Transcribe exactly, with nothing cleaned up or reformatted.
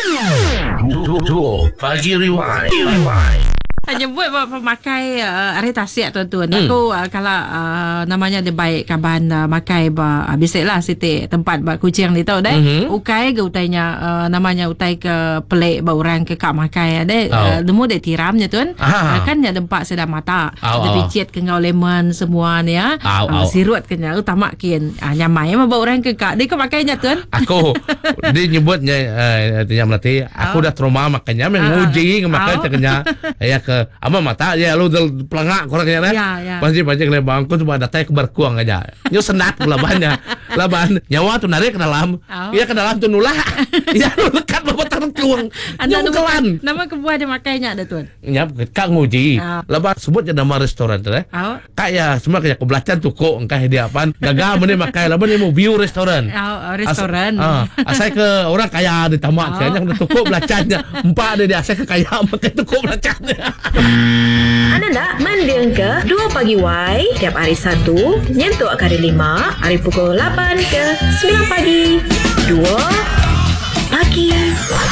Duo Pagi Rewind. Hanya buat pemakai uh, hari tasik tuan-tuan. Hmm. Aku uh, kalau uh, namanya dia baik kaban uh, makai ba uh, bisiklah siti tempat ba kucing ni tau deh. Mm-hmm. Ukai ke utainya uh, namanya utai ke pelik ba orang ke kak makai deh. Oh. Uh, demu dia tiramnya tuan. Ah. Uh, kan nya dempak sedang mata. Oh, Dia oh. picit ke ngau lemon semua ni ya. Oh, Uh, oh. sirut ke nya utama kian. Uh, nyamai mah ba orang ke kak. Dia ke makainya tuan. Aku dia nyebutnya uh, dia melatih aku Oh. dah trauma makanya menguji makan Oh. caknya ya ke ama mata ya lu del pelangak kurangnya nah Ya, ya. pasti banyak le bangku cuma datang ke berkuang aja nyo senat labannya laban nyawa tuh narik ke dalam Oh. iya ke dalam tuh nulah ya lu lekat bawa tangan kuang Anda nyo kelan nama kebuah dia makainya ada tuan. ya kak nguji Oh. laban sebutnya nama restoran tuh eh Oh. kak ya semua kayak kebelacan tuh kok engkau dia apaan gagal meni makai laban dia mau view restoran. Oh, restoran. As, ah, asal ke orang kaya di tamak, Oh. kayaknya kena tukuk belacannya. Empat dia dia asal ke kaya makan tukuk belacannya. Anda nak mendeng ke dua Pagi Y tiap hari Sabtu nyentuk ke hari lima hari pukul lapan ke sembilan pagi. dua Pagi